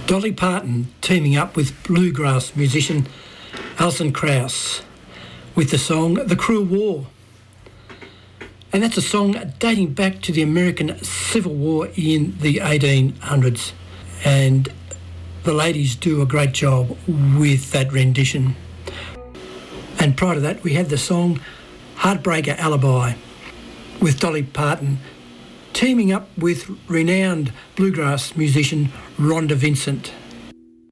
Dolly Parton teaming up with bluegrass musician Alison Krauss with the song The Cruel War. And that's a song dating back to the American Civil War in the 1800s. And the ladies do a great job with that rendition. And prior to that, we had the song Heartbreaker Alibi with Dolly Parton teaming up with renowned bluegrass musician Rhonda Vincent.